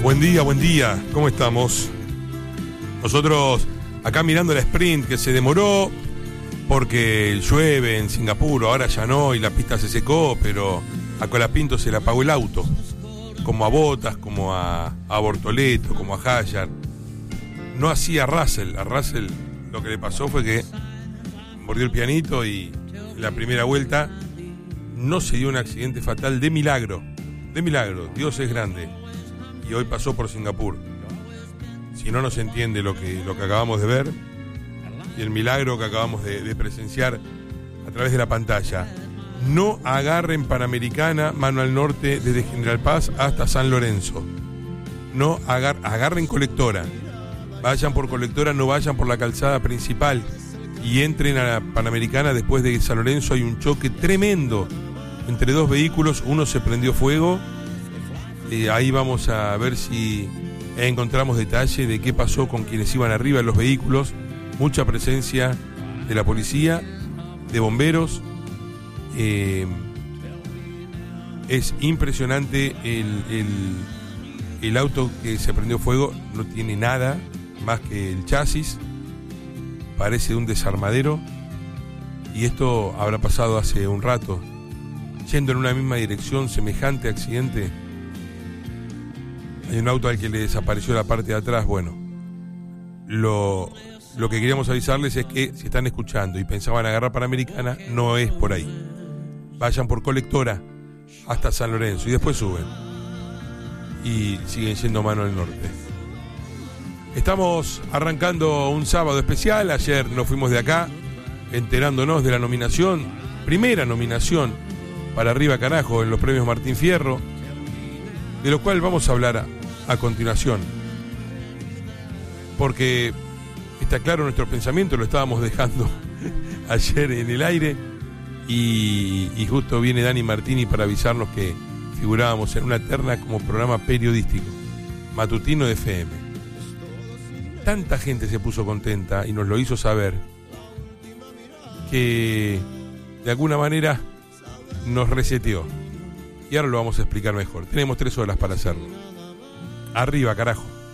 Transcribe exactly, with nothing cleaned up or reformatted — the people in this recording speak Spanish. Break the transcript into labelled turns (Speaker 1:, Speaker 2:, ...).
Speaker 1: Buen día, buen día, ¿cómo estamos? Nosotros acá mirando la sprint que se demoró porque llueve en Singapur, ahora ya no y la pista se secó, pero a Colapinto se le apagó el auto, como a Bottas, como a, a Bortoleto, como a Hayar. No así a Russell, a Russell lo que le pasó fue que mordió el pianito y en la primera vuelta no se dio un accidente fatal de milagro, de milagro, Dios es grande. Y hoy pasó por Singapur. Si no, no se entiende lo que, lo que acabamos de ver y el milagro que acabamos de, de presenciar a través de la pantalla. No agarren Panamericana, mano al norte, desde General Paz hasta San Lorenzo. No agar, agarren Colectora. Vayan por Colectora, no vayan por la calzada principal y entren a la Panamericana. Después de San Lorenzo hay un choque tremendo entre dos vehículos, uno se prendió fuego. Eh, ahí vamos a ver si encontramos detalle de qué pasó con quienes iban arriba en los vehículos. Mucha presencia de la policía, de bomberos. Eh, es impresionante el, el, el auto que se prendió fuego. No tiene nada más que el chasis. Parece de un desarmadero. Y esto habrá pasado hace un rato. Yendo en una misma dirección, semejante accidente. Hay un auto al que le desapareció la parte de atrás. Bueno, lo, lo que queríamos avisarles es que si están escuchando y pensaban agarrar Panamericana, no es por ahí. Vayan por Colectora hasta San Lorenzo y después suben. Y siguen yendo mano al norte. Estamos arrancando un sábado especial. Ayer nos fuimos de acá enterándonos de la nominación, primera nominación para Arriba Carajo en los premios Martín Fierro, de lo cual vamos a hablar a, a continuación, porque está claro nuestro pensamiento, lo estábamos dejando ayer en el aire y, y justo viene Dani Martini para avisarnos que figurábamos en una terna como programa periodístico matutino de F M. Tanta gente se puso contenta y nos lo hizo saber que de alguna manera nos reseteó. Y ahora lo vamos a explicar mejor. Tenemos tres horas para hacerlo. Arriba, carajo.